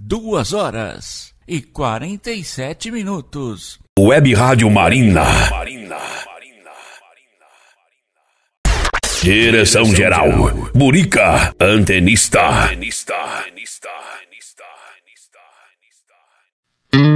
2h47. Web Rádio Marina. Direção geral, Murica, antenista.